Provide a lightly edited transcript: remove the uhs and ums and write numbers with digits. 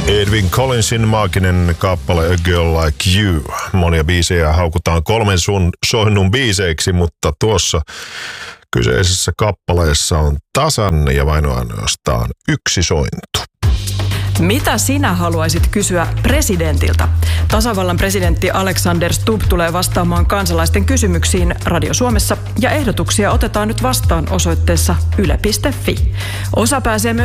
Edwin Collinsin maaginen kappale A Girl Like You. Monia biisejä haukutaan 3 soinnun biiseiksi, mutta tuossa kyseisessä kappaleessa on tasan ja vain ainoastaan 1 sointu. Mitä sinä haluaisit kysyä presidentiltä? Tasavallan presidentti Alexander Stubb tulee vastaamaan kansalaisten kysymyksiin Radio Suomessa ja ehdotuksia otetaan nyt vastaan osoitteessa yle.fi. Osa pääsee myös